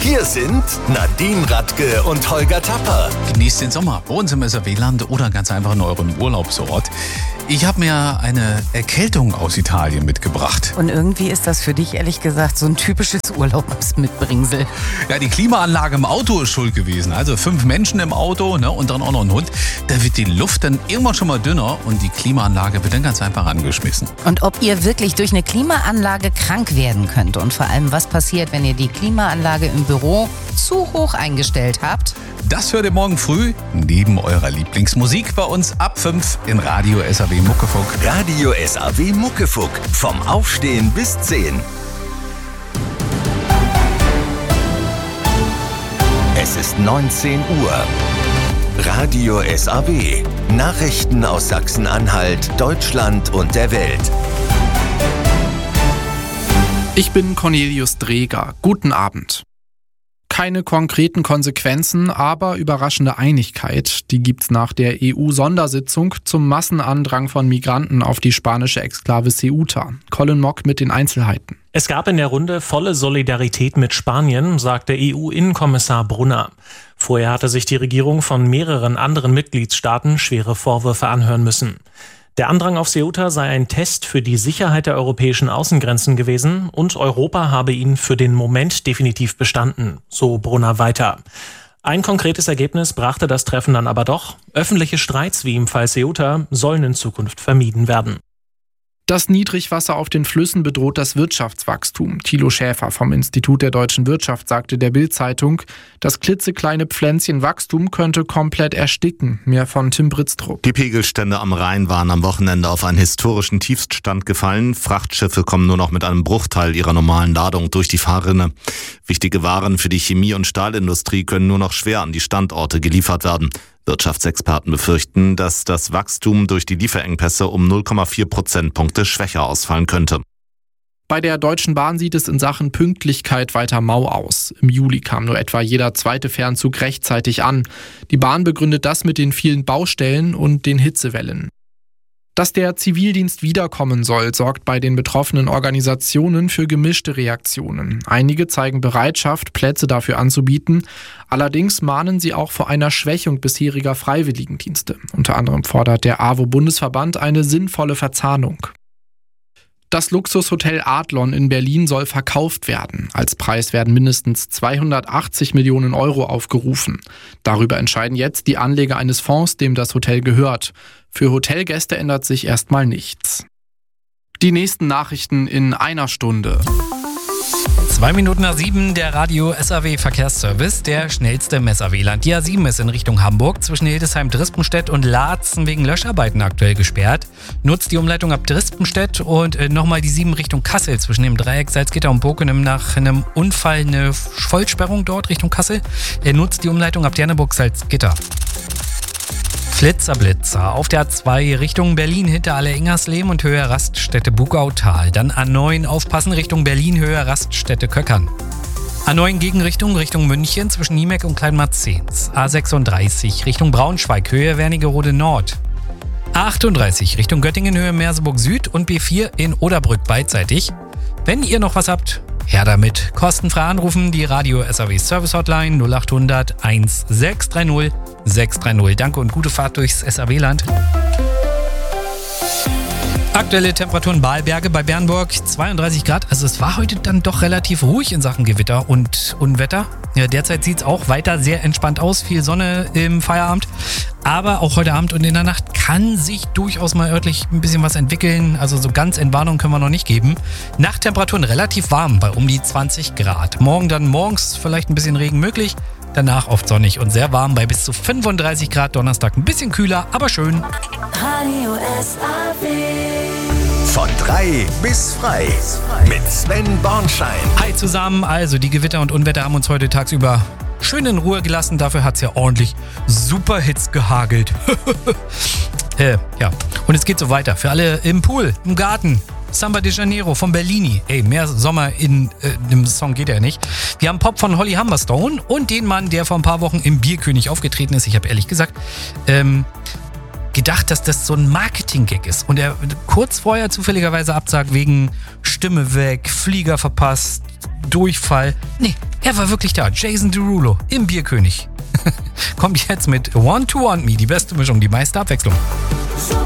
Hier sind Nadine Radke und Holger Tapper. Genießt den Sommer bei uns im SRW-Land oder ganz einfach in eurem Urlaubsort. Ich habe mir eine Erkältung aus Italien mitgebracht. Und irgendwie ist das für dich, ehrlich gesagt, so ein typisches Urlaubsmitbringsel. Ja, die Klimaanlage im Auto ist schuld gewesen. Also 5 Menschen im Auto, und dann auch noch ein Hund. Da wird die Luft dann irgendwann schon mal dünner und die Klimaanlage wird dann ganz einfach angeschmissen. Und ob ihr wirklich durch eine Klimaanlage krank werden könnt und vor allem, was passiert, wenn ihr die Klimaanlage im Büro zu hoch eingestellt habt? Das hört ihr morgen früh neben eurer Lieblingsmusik bei uns ab 5 in Radio SAW Muckefuck. Radio SAW Muckefuck. Vom Aufstehen bis 10. Es ist 19 Uhr. Radio SAW. Nachrichten aus Sachsen-Anhalt, Deutschland und der Welt. Ich bin Cornelius Dreger. Guten Abend. Keine konkreten Konsequenzen, aber überraschende Einigkeit. Die gibt's nach der EU-Sondersitzung zum Massenandrang von Migranten auf die spanische Exklave Ceuta. Colin Mock mit den Einzelheiten. Es gab in der Runde volle Solidarität mit Spanien, sagte EU-Innenkommissar Brunner. Vorher hatte sich die Regierung von mehreren anderen Mitgliedstaaten schwere Vorwürfe anhören müssen. Der Andrang auf Ceuta sei ein Test für die Sicherheit der europäischen Außengrenzen gewesen und Europa habe ihn für den Moment definitiv bestanden, so Brunner weiter. Ein konkretes Ergebnis brachte das Treffen dann aber doch. Öffentliche Streits wie im Fall Ceuta sollen in Zukunft vermieden werden. Das Niedrigwasser auf den Flüssen bedroht das Wirtschaftswachstum. Thilo Schäfer vom Institut der deutschen Wirtschaft sagte der Bild-Zeitung, das klitzekleine Pflänzchen Wachstum könnte komplett ersticken. Mehr von Tim Britztrup. Die Pegelstände am Rhein waren am Wochenende auf einen historischen Tiefstand gefallen. Frachtschiffe kommen nur noch mit einem Bruchteil ihrer normalen Ladung durch die Fahrrinne. Wichtige Waren für die Chemie- und Stahlindustrie können nur noch schwer an die Standorte geliefert werden. Wirtschaftsexperten befürchten, dass das Wachstum durch die Lieferengpässe um 0,4 Prozentpunkte schwächer ausfallen könnte. Bei der Deutschen Bahn sieht es in Sachen Pünktlichkeit weiter mau aus. Im Juli kam nur etwa jeder zweite Fernzug rechtzeitig an. Die Bahn begründet das mit den vielen Baustellen und den Hitzewellen. Dass der Zivildienst wiederkommen soll, sorgt bei den betroffenen Organisationen für gemischte Reaktionen. Einige zeigen Bereitschaft, Plätze dafür anzubieten. Allerdings mahnen sie auch vor einer Schwächung bisheriger Freiwilligendienste. Unter anderem fordert der AWO-Bundesverband eine sinnvolle Verzahnung. Das Luxushotel Adlon in Berlin soll verkauft werden. Als Preis werden mindestens 280 Millionen Euro aufgerufen. Darüber entscheiden jetzt die Anleger eines Fonds, dem das Hotel gehört. Für Hotelgäste ändert sich erstmal nichts. Die nächsten Nachrichten in einer Stunde. 2 Minuten nach 7, der Radio SAW Verkehrsservice, der schnellste im SAW-Land. Die A7 ist in Richtung Hamburg zwischen Hildesheim, Drispenstedt und Laatzen wegen Löscharbeiten aktuell gesperrt. Nutzt die Umleitung ab Drispenstedt und nochmal die 7 Richtung Kassel zwischen dem Dreieck Salzgitter und Boken nach einem Unfall eine Vollsperrung dort Richtung Kassel. Nutzt die Umleitung ab Derneburg-Salzgitter. Blitzer auf der A2 Richtung Berlin hinter Alle-Ingersleben und Höhe Raststätte Bugautal. Dann A9 aufpassen Richtung Berlin, Höhe Raststätte Köckern. A9 Gegenrichtung Richtung München zwischen Niemeck und Kleinmarzens. A36 Richtung Braunschweig, Höhe Wernigerode Nord. A38 Richtung Göttingen, Höhe Merseburg Süd und B4 in Oderbrück beidseitig. Wenn ihr noch was habt, her damit. Kostenfrei anrufen, die Radio SAW Service Hotline 0800 1630 630. Danke und gute Fahrt durchs SAW-Land. Aktuelle Temperaturen Bahlberge bei Bernburg 32 Grad. Also es war heute dann doch relativ ruhig in Sachen Gewitter und Unwetter. Ja, derzeit sieht es auch weiter sehr entspannt aus. Viel Sonne im Feierabend. Aber auch heute Abend und in der Nacht kann sich durchaus mal örtlich ein bisschen was entwickeln. Also so ganz Entwarnung können wir noch nicht geben. Nachttemperaturen relativ warm bei um die 20 Grad. Morgen dann morgens vielleicht ein bisschen Regen möglich. Danach oft sonnig und sehr warm bei bis zu 35 Grad. Donnerstag ein bisschen kühler, aber schön. Radio SAW. Von 3 bis frei mit Sven Bornschein. Hi zusammen, also die Gewitter und Unwetter haben uns heute tagsüber schön in Ruhe gelassen. Dafür hat es ja ordentlich Superhits gehagelt. Ja, und es geht so weiter. Für alle im Pool, im Garten. Samba de Janeiro von Bellini. Ey, mehr Sommer in dem Song geht ja nicht. Wir haben Pop von Holly Humberstone und den Mann, der vor ein paar Wochen im Bierkönig aufgetreten ist. Ich habe ehrlich gesagt gedacht, dass das so ein Marketing-Gag ist. Und er kurz vorher zufälligerweise absagt wegen Stimme weg, Flieger verpasst, Durchfall. Nee, Er war wirklich da. Jason Derulo im Bierkönig. Kommt jetzt mit Want to Want Me, die beste Mischung, die meiste Abwechslung. Super